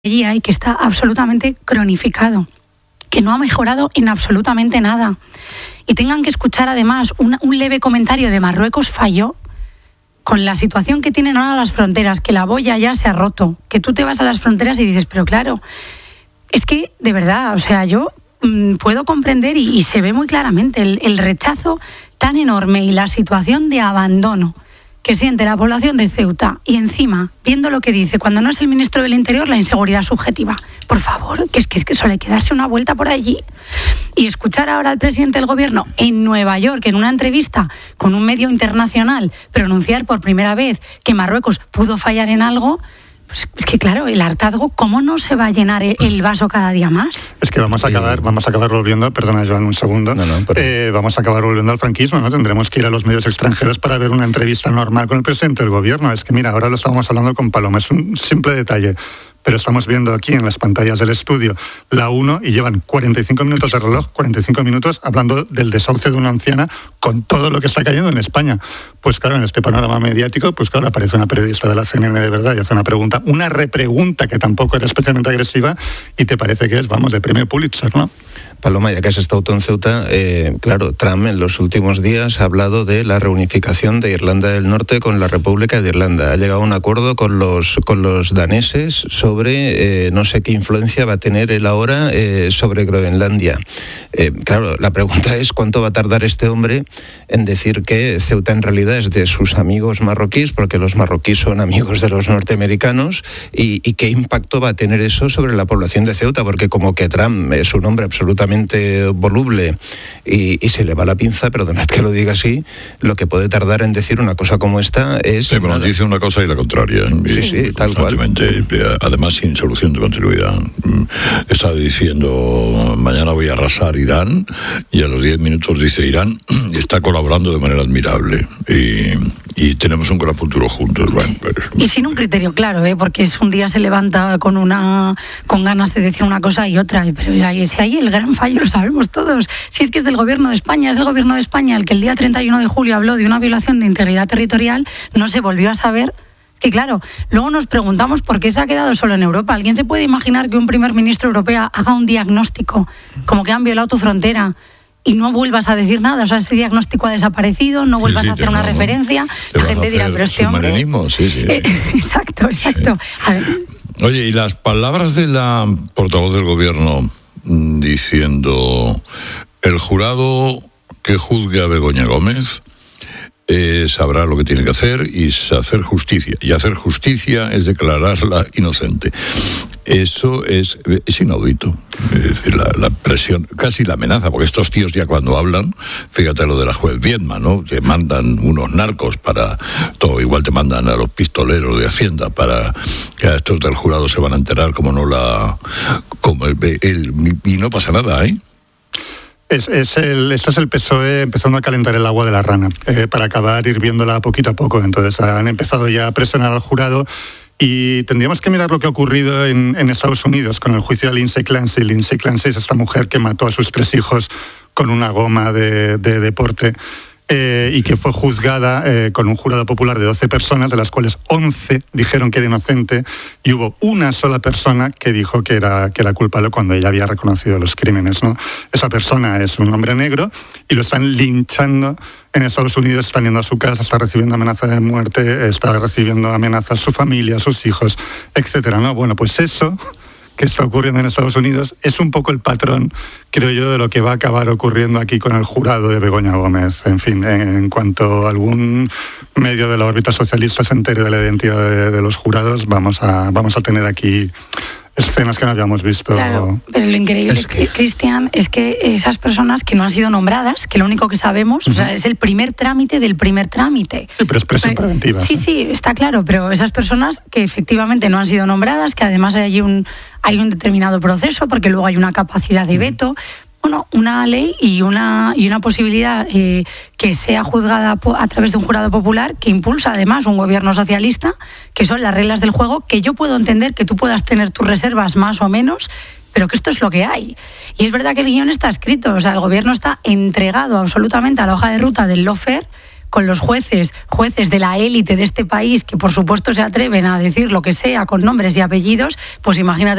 y que está absolutamente cronificado, que no ha mejorado en absolutamente nada. Y tengan que escuchar además un leve comentario de Marruecos falló con la situación que tienen ahora las fronteras, que la boya ya se ha roto, que tú te vas a las fronteras y dices, pero claro, es que de verdad, o sea, yo puedo comprender y se ve muy claramente el rechazo tan enorme y la situación de abandono que siente la población de Ceuta, y encima, viendo lo que dice, cuando no es el ministro del Interior, la inseguridad subjetiva. Por favor, que es que suele quedarse una vuelta por allí. Y escuchar ahora al presidente del gobierno en Nueva York, en una entrevista con un medio internacional, pronunciar por primera vez que Marruecos pudo fallar en algo, pues es que claro, el hartazgo, ¿cómo no se va a llenar el vaso cada día más? Es que vamos a acabar volviendo, perdona Joan un segundo, vamos a acabar volviendo al franquismo, ¿no? Tendremos que ir a los medios extranjeros para ver una entrevista normal con el presidente del gobierno. Es que mira, ahora lo estábamos hablando con Paloma, es un simple detalle, pero estamos viendo aquí en las pantallas del estudio la 1 y llevan 45 minutos de reloj, 45 minutos hablando del desahucio de una anciana con todo lo que está cayendo en España. Pues claro, en este panorama mediático, pues claro, aparece una periodista de la CNN de verdad y hace una pregunta, una repregunta que tampoco era especialmente agresiva y te parece que es, vamos, de premio Pulitzer, ¿no? Paloma, ya que has estado tú en Ceuta, claro, Trump en los últimos días ha hablado de la reunificación de Irlanda del Norte con la República de Irlanda. Ha llegado a un acuerdo con los daneses sobre no sé qué influencia va a tener él ahora sobre Groenlandia. Claro, la pregunta es cuánto va a tardar este hombre en decir que Ceuta en realidad es de sus amigos marroquíes, porque los marroquíes son amigos de los norteamericanos, y qué impacto va a tener eso sobre la población de Ceuta, porque como que Trump es un hombre absolutamente voluble y se le va la pinza, perdonad que lo diga así, lo que puede tardar en decir una cosa como esta es... Sí, bueno, dice una cosa y la contraria. Sí, tal cual. Además, sin solución de continuidad. Está diciendo, mañana voy a arrasar Irán, y a los 10 minutos dice Irán está colaborando de manera admirable y tenemos un gran futuro juntos. Bueno, pues, y sin un criterio claro, porque es un día se levanta con ganas de decir una cosa y otra, pero si hay el gran fallo, lo sabemos todos. Si es que es del gobierno de España, es el gobierno de España el que el día 31 de julio habló de una violación de integridad territorial, no se volvió a saber. Que claro, luego nos preguntamos por qué se ha quedado solo en Europa. ¿Alguien se puede imaginar que un primer ministro europeo haga un diagnóstico como que han violado tu frontera y no vuelvas a decir nada? O sea, ese diagnóstico ha desaparecido, no vuelvas a hacer una referencia. La gente dirá, pero este hombre... Sí. Exacto. A ver. Oye, y las palabras de la portavoz del gobierno diciendo el jurado que juzgue a Begoña Gómez sabrá lo que tiene que hacer y hacer justicia. Y hacer justicia es declararla inocente. Eso es inaudito. Es decir, la presión, casi la amenaza, porque estos tíos ya cuando hablan, fíjate lo de la juez Viedma, ¿no? Que mandan unos narcos para todo, igual te mandan a los pistoleros de Hacienda para que a estos del jurado se van a enterar y no pasa nada, ¿eh? Esto es el PSOE empezando a calentar el agua de la rana para acabar hirviéndola poquito a poco. Entonces han empezado ya a presionar al jurado y tendríamos que mirar lo que ha ocurrido en Estados Unidos con el juicio de Lindsay Clancy. Lindsay Clancy es esta mujer que mató a sus 3 hijos con una goma de deporte y que fue juzgada con un jurado popular de 12 personas, de las cuales 11 dijeron que era inocente, y hubo una sola persona que dijo que era culpable cuando ella había reconocido los crímenes, ¿no? Esa persona es un hombre negro y lo están linchando en Estados Unidos, están yendo a su casa, está recibiendo amenazas de muerte, está recibiendo amenazas a su familia, a sus hijos, etcétera, ¿no? Bueno, pues eso que está ocurriendo en Estados Unidos es un poco el patrón, creo yo, de lo que va a acabar ocurriendo aquí con el jurado de Begoña Gómez. En fin, en cuanto algún medio de la órbita socialista se entere de la identidad de los jurados, vamos a tener aquí escenas que no habíamos visto. Claro, pero lo increíble, Cristian, es que esas personas que no han sido nombradas, que lo único que sabemos, o sea, es el primer trámite del primer trámite. Sí, pero es presión preventiva. Sí, está claro, pero esas personas que efectivamente no han sido nombradas, que además hay un determinado proceso, porque luego hay una capacidad de veto, bueno, una ley y una posibilidad que sea juzgada a través de un jurado popular que impulsa además un gobierno socialista, que son las reglas del juego, que yo puedo entender que tú puedas tener tus reservas más o menos, pero que esto es lo que hay. Y es verdad que el guión está escrito, o sea, el gobierno está entregado absolutamente a la hoja de ruta del lawfare, con los jueces de la élite de este país, que por supuesto se atreven a decir lo que sea con nombres y apellidos, pues imagínate